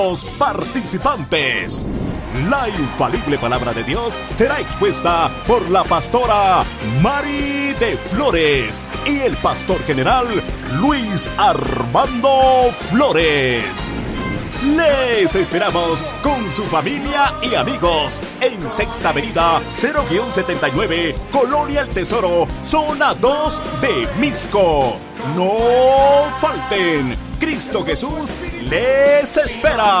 Los participantes. La infalible palabra de Dios será expuesta por la pastora Mari de Flores y el pastor general Luis Armando Flores. Les esperamos con su familia y amigos en Sexta Avenida 0-79, Colonia El Tesoro, Zona 2 de Misco. No falten, Cristo Jesús les espera.